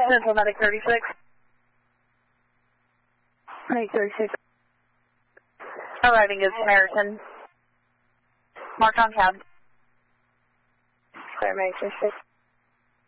Central Medic 36. Medic 36. Arriving at Samaritan. Marked on cab. Sorry, Medic 36.